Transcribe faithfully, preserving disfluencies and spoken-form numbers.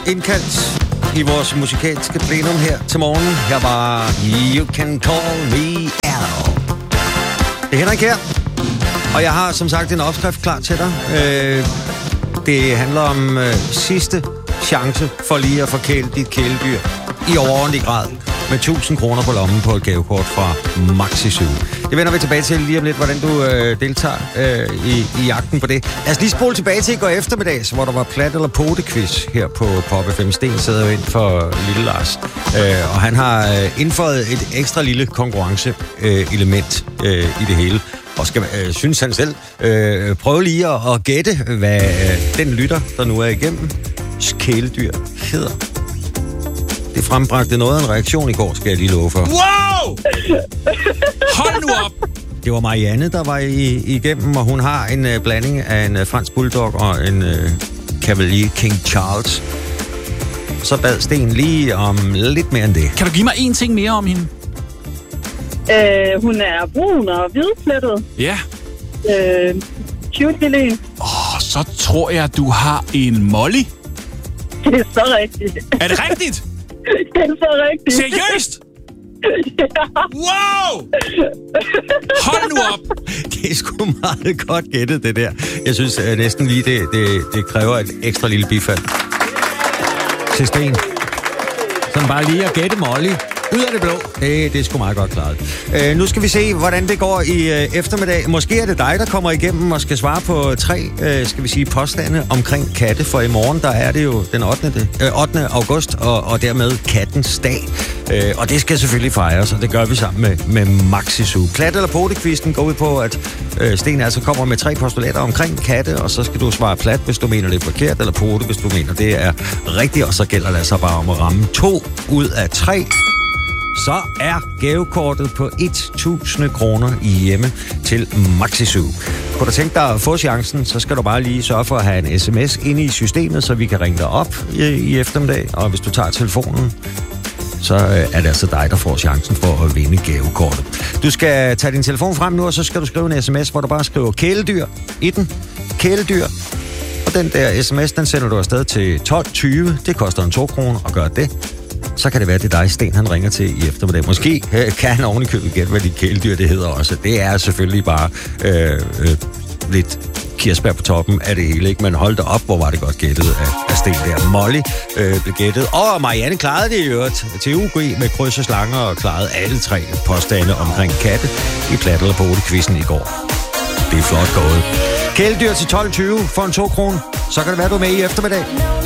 indkaldt i vores musikalske plenum her til morgen. Her var You Can Call Me Al. Det er Henrik her, og jeg har som sagt en opskrift klar til dig. Øh, det handler om øh, sidste chance for lige at forkæle dit kæledyr i overordentlig grad med tusind kroner på lommen på et gavekort fra MaxiSug. Det vender vi tilbage til lige om lidt, hvordan du øh, deltager øh, i, i jagten på det. Lad os lige spole tilbage til i går eftermiddags, hvor der var plat eller pote-quiz her på Pop F M. Sten sidder jo ind for Lille Lars, øh, og han har øh, indføjet et ekstra lille konkurrence-element øh, i det hele. Og skal, øh, synes han selv, øh, prøve lige at, at gætte, hvad øh, den lytter, der nu er igennem, kæledyr hedder. Det frembragte noget af en reaktion i går, skal jeg lige love for. Wow! Hold nu op! Det var Marianne, der var i, igennem, og hun har en uh, blanding af en uh, fransk bulldog og en uh, Cavalier King Charles. Så bad Sten lige om lidt mere end det. Kan du give mig én ting mere om hende? Øh, hun er brun og hvidflettet. Ja. Øh, cute lille. Åh, oh, så tror jeg, du har en Molly. Det er så rigtigt. Er det rigtigt? Det er så rigtigt. Seriøst? Ja. Wow! Hold nu op! Det er sgu meget godt gættet, det der. Jeg synes uh, næsten lige, det, det, det kræver et ekstra lille bifald til Sten. Sådan bare lige at gætte Molly. Ud af det blå. Det, det er sgu meget godt klaret. Uh, nu skal vi se, hvordan det går i uh, eftermiddag. Måske er det dig, der kommer igennem og skal svare på tre, uh, skal vi sige, påstande omkring katte. For i morgen, der er det jo den ottende Uh, ottende august, og, og dermed kattens dag. Uh, og det skal selvfølgelig fejres, og det gør vi sammen med, med MaxiSug. Plat eller pote-quizzen går ud på, at uh, Sten altså kommer med tre postulater omkring katte, og så skal du svare plat, hvis du mener, det er forkert, eller pote, hvis du mener, det er rigtigt, og så gælder det altså bare om at ramme to ud af tre. Så er gavekortet på tusind kroner hjemme til MaxiSug. Kunne du tænke dig at få chancen, så skal du bare lige sørge for at have en sms inde i systemet, så vi kan ringe dig op i, i eftermiddag. Og hvis du tager telefonen, så er det altså dig, der får chancen for at vinde gavekortet. Du skal tage din telefon frem nu, og så skal du skrive en sms, hvor du bare skriver kæledyr i den. Kæledyr. Og den der sms, den sender du afsted til tolv tyve. Det koster en to kroner at gøre det. Så kan det være, at det er dig, Sten, han ringer til i eftermiddag. Måske øh, kan han oven i købet gætte, hvad dit kæledyr det hedder også. Det er selvfølgelig bare øh, øh, lidt kirsebær på toppen af det hele, ikke? Men hold da op, hvor var det godt gættet af, af Sten der. Molly øh, blev gættet, og Marianne klarede det i øvrigt til U G med kryds og slanger, og klarede alle tre påstande omkring katte i plat eller pote-quizzen i går. Det er flot gået. Kæledyr til tolv tyve for en to kroner. Så kan det være, du er med i eftermiddag.